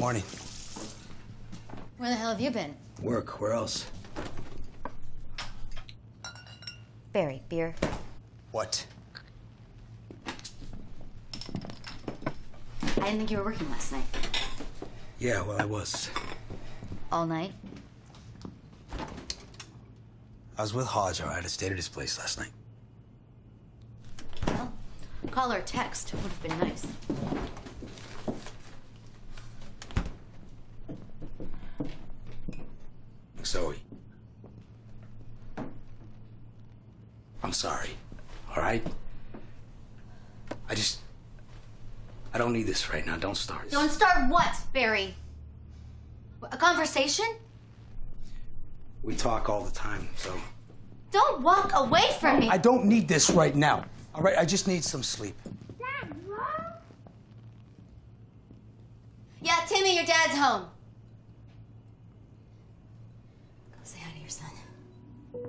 Morning. Where the hell have you been? Work. Where else? Barry, beer. What? I didn't think you were working last night. Yeah, well, I was. All night? I was with Hodge, all right? I stayed at his place last night. Well, call or text would have been nice. Zoe. I'm sorry, all right? I don't need this right now. Don't start. Don't start what, Barry? A conversation? We talk all the time, so... Don't walk away from me! I don't need this right now, all right? I just need some sleep. Dad, Mom? Yeah, Timmy, your dad's home. Go say hi to your son.